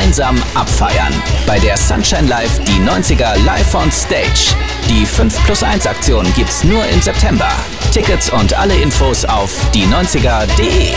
gemeinsam abfeiern. Bei der Sunshine Live die 90er live on Stage. Die 5+1 Aktion gibt's nur im September. Tickets und alle Infos auf die90er.de.